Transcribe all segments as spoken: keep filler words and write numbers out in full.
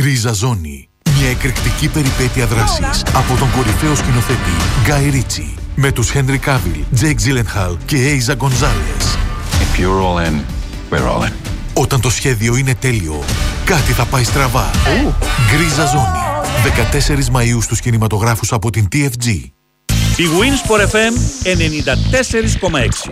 Γκρίζα Ζώνη. Μια εκρηκτική περιπέτεια δράσης από τον κορυφαίο σκηνοθέτη Γκάι Ρίτσι με τους Χένρι Κάβιλ, Τζέικ Τζίλενχαλ και Έιζα Γκονζάλες. If you're all in, we're all in. Όταν το σχέδιο είναι τέλειο, κάτι θα πάει στραβά. Oh. Γκρίζα Ζώνη. δεκατέσσερις Μαΐου στους κινηματογράφους από την τι εφ τζι. Η Winsport εφ εμ ενενήντα τέσσερα κόμμα έξι.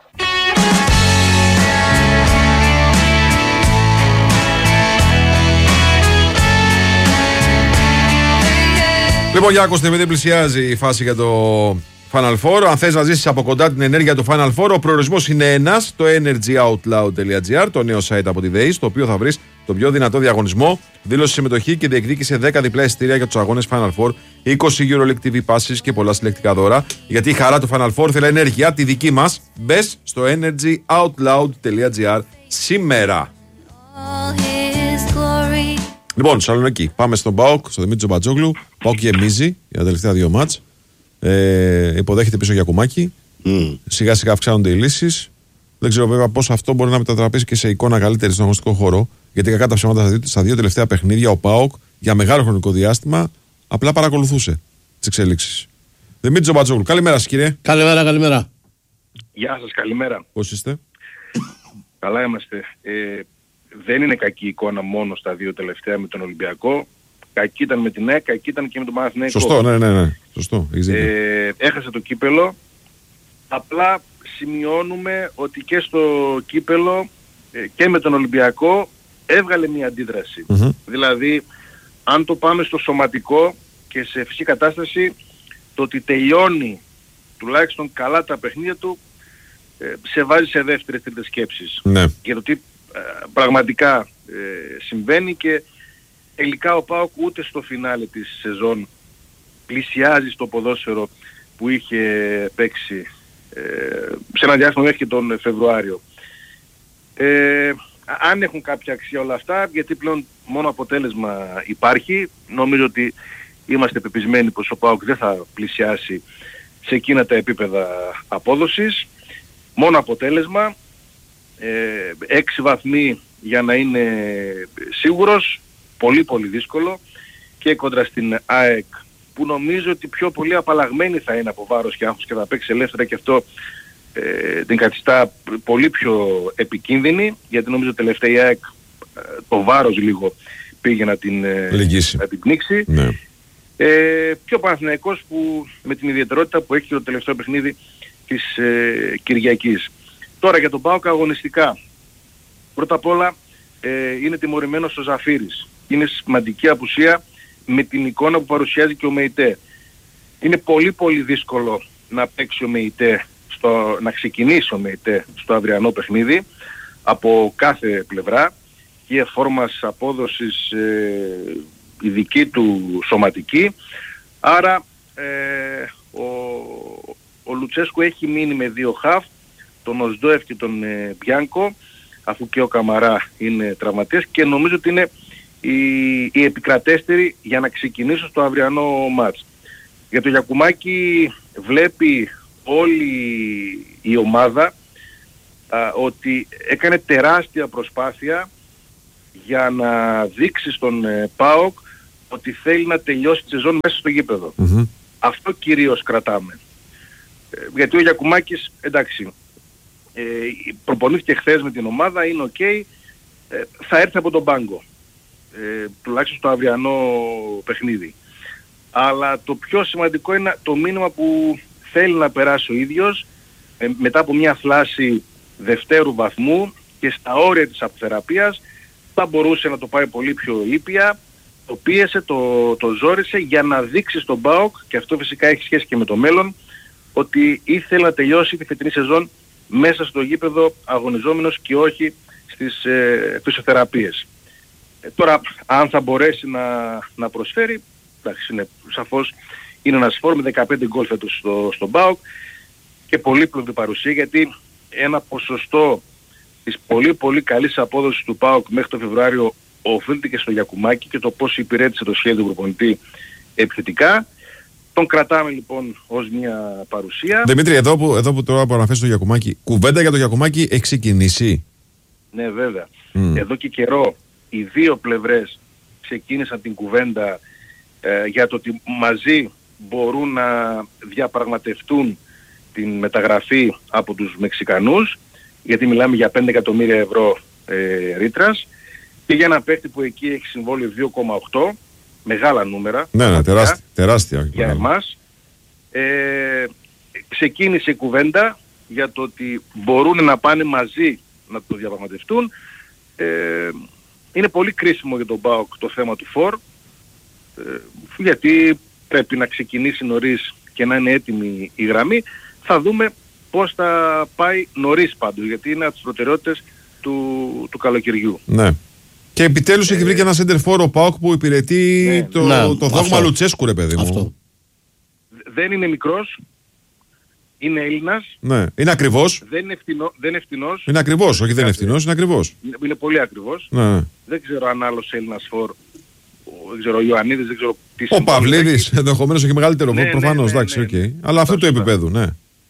Λοιπόν, Γιάκος, επειδή πλησιάζει η φάση για το Final Four, αν θες να ζήσεις από κοντά την ενέργεια του Final Four, ο προορισμός είναι ένας, το energy out loud τελεία τζι άρ, το νέο site από τη ΔΕΗ, στο οποίο θα βρεις το πιο δυνατό διαγωνισμό, δήλωση συμμετοχή και διεκδίκησε δέκα διπλά εισιτήρια για τους αγώνες Final Four, είκοσι EuroLeague τι βι passes και πολλά συλλεκτικά δώρα. Γιατί η χαρά του Final Four θέλει ενέργεια, τη δική μας. Μπες στο energy out loud τελεία τζι άρ σήμερα. Λοιπόν, Σαλονίκη, πάμε στον ΠΑΟΚ, στο Δημήτρη Τζομπατζόγλου. ΠΑΟΚ γεμίζει για τα τελευταία δύο μάτς. Ε, υποδέχεται πίσω Γιακουμάκη. Mm. Σιγά σιγά αυξάνονται οι λύσεις. Δεν ξέρω βέβαια πώς αυτό μπορεί να μετατραπήσει και σε εικόνα καλύτερη στον αγωνιστικό χώρο. Γιατί κακά τα ψέματα στα δύο τελευταία παιχνίδια ο ΠΑΟΚ για μεγάλο χρονικό διάστημα απλά παρακολουθούσε τις εξελίξεις. Δημήτρη Τζομπατζόγλου, καλημέρα σας κύριε. Καλημέρα, καλημέρα. Γεια σας, καλημέρα. Πώς είστε? Καλά είμαστε. Ε, δεν είναι κακή εικόνα μόνο στα δύο τελευταία με τον Ολυμπιακό. Κακή ήταν με την ΕΚ, κακή ήταν και με τον Παναθηναϊκό. Σωστό, ναι, ναι, ναι. Σωστό. Ε, έχασε το κύπελο. Απλά σημειώνουμε ότι και στο κύπελο ε, και με τον Ολυμπιακό έβγαλε μια αντίδραση. Mm-hmm. Δηλαδή, αν το πάμε στο σωματικό και σε φυσική κατάσταση, το ότι τελειώνει τουλάχιστον καλά τα παιχνίδια του, ε, σε βάζει σε δεύτερες τρίτες σκέψεις. Ναι. Για το τι ε, πραγματικά ε, συμβαίνει και τελικά ο ΠΑΟΚ ούτε στο φινάλε της σεζόν πλησιάζει στο ποδόσφαιρο που είχε παίξει ε, σε ένα διάστημα μέχρι και τον Φεβρουάριο. Ε, αν έχουν κάποια αξία όλα αυτά, γιατί πλέον μόνο αποτέλεσμα υπάρχει, νομίζω ότι είμαστε πεπισμένοι πως ο ΠΑΟΚ δεν θα πλησιάσει σε εκείνα τα επίπεδα απόδοσης. Μόνο αποτέλεσμα, ε, έξι βαθμοί για να είναι σίγουρος, πολύ πολύ δύσκολο, και κόντρα στην ΑΕΚ που νομίζω ότι πιο πολύ απαλλαγμένη θα είναι από βάρος και άγχος και θα παίξει ελεύθερα, και αυτό ε, την καθιστά πολύ πιο επικίνδυνη, γιατί νομίζω τελευταία η ΑΕΚ ε, το βάρος λίγο πήγε να την, ε, να την πνίξει. Ναι. Ε, και ο Παναθηναϊκός που με την ιδιαιτερότητα που έχει το τελευταίο παιχνίδι της ε, Κυριακής. Τώρα για τον ΠΑΟΚ αγωνιστικά. Πρώτα απ' όλα ε, είναι τιμωρημένος ο Ζαφύρης. Είναι σημαντική απουσία με την εικόνα που παρουσιάζει και ο ΜΕΙΤΕ. Είναι πολύ πολύ δύσκολο να παίξει ο ΜΕΙΤΕ, στο, να ξεκινήσει ο ΜΕΙΤΕ στο αυριανό παιχνίδι από κάθε πλευρά, και φόρμας απόδοσης ε, η δική του σωματική. Άρα ε, ο, ο Λουτσέσκου έχει μείνει με δύο χαφ, τον Οσδόεφ και τον ε, Μπιάνκο, αφού και ο Καμαρά είναι τραυματίας, και νομίζω ότι είναι η, η επικρατέστερη για να ξεκινήσω στο αυριανό μάτς. Για το Γιακουμάκη βλέπει όλη η ομάδα α, ότι έκανε τεράστια προσπάθεια για να δείξει στον ε, ΠΑΟΚ ότι θέλει να τελειώσει τη σεζόν μέσα στο γήπεδο. Mm-hmm. Αυτό κυρίως κρατάμε. Ε, γιατί ο Γιακουμάκης, εντάξει, ε, προπονήθηκε χθες με την ομάδα, είναι ok, ε, θα έρθει από τον πάγκο. Ε, τουλάχιστον στο αυριανό παιχνίδι. Αλλά το πιο σημαντικό είναι το μήνυμα που θέλει να περάσει ο ίδιος ε, μετά από μια θλάση δευτέρου βαθμού και στα όρια της αποθεραπείας. Θα μπορούσε να το πάει πολύ πιο ήπια, το πίεσε, το, το ζόρισε για να δείξει στον ΠΑΟΚ, και αυτό φυσικά έχει σχέση και με το μέλλον, ότι ήθελε να τελειώσει τη φετινή σεζόν μέσα στο γήπεδο αγωνιζόμενος και όχι στις ε, φυσιοθεραπείες. Ε, τώρα, αν θα μπορέσει να, να προσφέρει, εντάξει, είναι, σαφώς είναι ένας φόρ με δεκαπέντε γκολ φέτος στο, στον ΠΑΟΚ και πολύπλοκη παρουσία, γιατί ένα ποσοστό της πολύ πολύ καλής απόδοσης του ΠΑΟΚ μέχρι το Φεβρουάριο οφείλεται και στο Γιακουμάκη και το πώς υπηρέτησε το σχέδιο του προπονητή επιθετικά. Τον κρατάμε λοιπόν ως μια παρουσία. Δημήτρη, εδώ που, εδώ που τώρα που αναφέρεις το Γιακουμάκη, κουβέντα για το Γιακουμάκη έχει ξεκινήσει? Ναι, βέβαια. Mm. Εδώ και καιρό οι δύο πλευρές ξεκίνησαν την κουβέντα ε, για το ότι μαζί μπορούν να διαπραγματευτούν την μεταγραφή από τους Μεξικανούς, γιατί μιλάμε για πέντε εκατομμύρια ευρώ ε, ρήτρας, και για ένα παίκτη που εκεί έχει συμβόλαιο δύο κόμμα οκτώ, μεγάλα νούμερα. Ναι, ναι, τεράστια, τεράστια για εμάς. Ε, ξεκίνησε η κουβέντα για το ότι μπορούν να πάνε μαζί να το διαπραγματευτούν. Ε, είναι πολύ κρίσιμο για τον ΠΑΟΚ το θέμα του φορ, ε, γιατί πρέπει να ξεκινήσει νωρίς και να είναι έτοιμη η γραμμή. Θα δούμε πώς θα πάει νωρίς πάντως, γιατί είναι από τις προτεραιότητες του, του καλοκαιριού. Ναι. Και επιτέλους ε, έχει βρει και ένα center for ο ΠΑΟΚ που υπηρετεί ναι, το, ναι, το δόγμα αυτό. Λουτσέσκου, ρε παιδί μου. Αυτό. Δεν είναι μικρός, είναι Έλληνας. Ναι. Είναι ακριβώς. Δεν είναι, ευθυνό, δεν είναι ευθυνός. Είναι ακριβώς, όχι δεν είναι ευθυνός, είναι ακριβώς. Είναι, είναι πολύ ακριβώς. Ναι. Δεν ξέρω αν άλλος Έλληνας φορ, δεν ξέρω ο Ιωαννίδης, δεν ξέρω τι. Ο Παυλίδης, ενδεχομένως έχει μεγαλύτερο ναι, προφανώς, ναι, ναι, εντάξει, ναι, ναι, ναι. Okay. Αλλά αυτού του επίπεδου, ναι.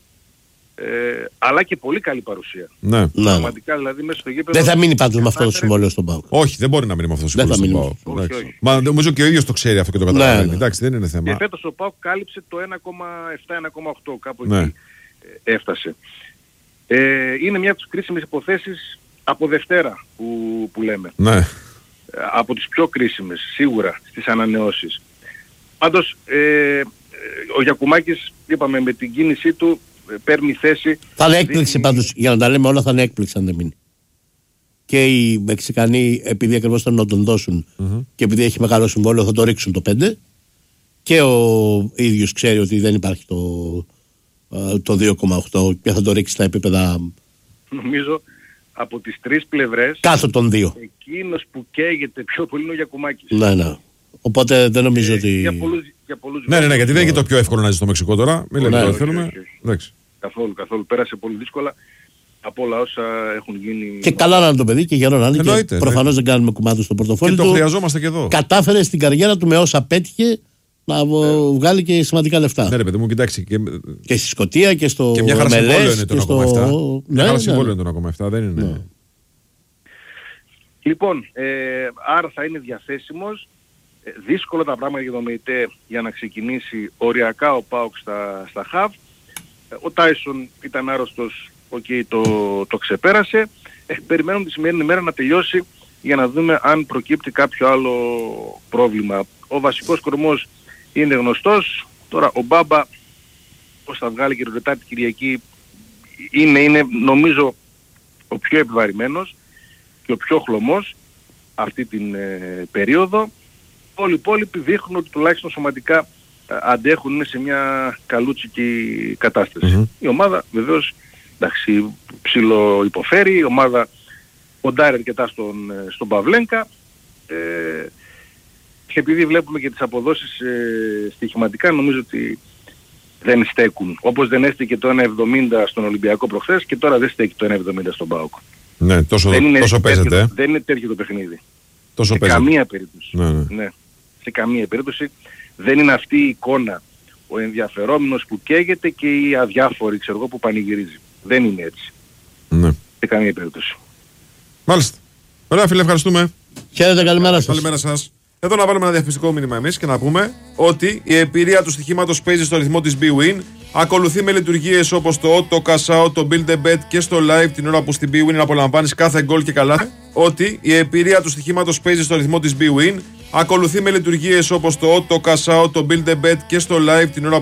Ε, αλλά και πολύ καλή παρουσία. Ναι. Πραγματικά δηλαδή μέσα στο γήπεδο. Δεν θα μείνει πάντως με αυτό το συμβόλαιο στον ΠΑΟΚ. Όχι, δεν μπορεί να μείνει με αυτό το συμβόλαιο στον ΠΑΟΚ. Μα νομίζω και ο ίδιος το ξέρει αυτό και το καταλαβαίνει. Ναι. Εντάξει, δεν είναι θέμα. Και φέτος ο ΠΑΟΚ κάλυψε το ένα κόμμα επτά ένα κόμμα οκτώ, κάπου ναι. εκεί έφτασε. Ε, είναι μια από τις κρίσιμες υποθέσεις από Δευτέρα που, που λέμε. Ναι. Από τις πιο κρίσιμες, σίγουρα, στις ανανεώσεις. Πάντως, ε, ο Γιακουμάκης, είπαμε, με την κίνησή του παίρνει θέση. Θα είναι έκπληξη πάντως, για να τα λέμε όλα, θα είναι έκπληξη αν δεν μείνει. Και οι Μεξικανοί, επειδή ακριβώς θέλουν να τον δώσουν mm-hmm. και επειδή έχει μεγάλο συμβόλαιο, θα το ρίξουν το πέντε. Και ο ίδιος ξέρει ότι δεν υπάρχει το, το δύο κόμμα οκτώ και θα το ρίξει στα επίπεδα. Νομίζω από τις τρεις πλευρές. Κάτω των δύο. Εκείνος που καίγεται πιο πολύ είναι ο Γιακουμάκης. Ναι, ναι. Οπότε δεν νομίζω ε, ότι. Για πολλούς, για πολλούς ναι, ναι, ναι, γιατί δεν είναι και το πιο εύκολο να ζει στο Μεξικό τώρα. Μην λέμε ότι θέλουμε. Καθόλου, καθόλου. Πέρασε πολύ δύσκολα από όλα όσα έχουν γίνει. Και καλά να είναι το παιδί και γερό να είναι. Προφανώς δεν κάνουμε κουμάντου στο πορτοφόλι. Και το χρειαζόμαστε και εδώ. Κατάφερε στην καριέρα του με όσα πέτυχε να ναι. βγάλει και σημαντικά λεφτά. Ναι, ρε παιδί μου, κοιτάξει. Και, και στη Σκωτία και στο. Και μια χαρά συμβόλαιο είναι το ένα κόμμα επτά. Στο... Μια χαρά συμβόλαιο είναι το ένα κόμμα επτά, δεν είναι. Ναι. Λοιπόν, ε, άρα θα είναι διαθέσιμος. Ε, δύσκολα τα πράγματα για τον ΜΕΙΤΕ για να ξεκινήσει οριακά ο ΠΑΟΚ στα, στα ΧΑΒ. Ε, ο Τάισον ήταν άρρωστος, okay, το, το ξεπέρασε. Ε, περιμένουμε τη σημερινή μέρα να τελειώσει για να δούμε αν προκύπτει κάποιο άλλο πρόβλημα. Ο βασικός κορμός είναι γνωστός. Τώρα ο Μπάμπα, πώς θα βγάλει και την Τετάρτη Κυριακή, είναι, είναι νομίζω ο πιο επιβαρημένος και ο πιο χλωμός αυτή την ε, περίοδο. Όλοι οι υπόλοιποι δείχνουν ότι τουλάχιστον σωματικά ε, αντέχουν, είναι σε μια καλούτσικη κατάσταση. Mm-hmm. Η ομάδα βεβαίως, εντάξει, ψηλό υποφέρει, η ομάδα ποντάρει αρκετά στον, στον Παυλένκα, ε, και επειδή βλέπουμε και τις αποδόσεις ε, στοιχηματικά, νομίζω ότι δεν στέκουν. Όπως δεν έστεκε το ένα εβδομήντα στον Ολυμπιακό προχθές και τώρα δεν στέκει το ένα εβδομήντα στον ΠΑΟΚ. Ναι, τόσο, δεν είναι τόσο παίζεται. Τέτοιο, δεν είναι τέτοιο το παιχνίδι. Τόσο σε παίζεται. Καμία περίπτωση. Ναι, ναι. Ναι. Σε καμία περίπτωση δεν είναι αυτή η εικόνα. Ο ενδιαφερόμενος που καίγεται και η αδιάφορη, ξέρω εγώ, που πανηγυρίζει. Δεν είναι έτσι. Ναι. Σε καμία περίπτωση. Μάλιστα. Ωραία, φίλε, ευχαριστούμε. Χαίρετε, καλημέρα σας. Καλημέρα σας. Εδώ να βάλουμε ένα διαφημιστικό μήνυμα εμείς και να πούμε ότι η εμπειρία του στοιχήματος παίζει στο ρυθμό της BWIN. Ακολουθεί με λειτουργίες όπως το Auto Cash Out, το Build a Bet και στο Live την ώρα που στην BWIN απολαμβάνεις κάθε γκολ και καλά. Ότι η εμπειρία του στοιχήματος παίζει στο ρυθμό της BWIN. Ακολουθεί με λειτουργίες όπως το Auto Cash Out, το Build a Bet και στο Live την ώρα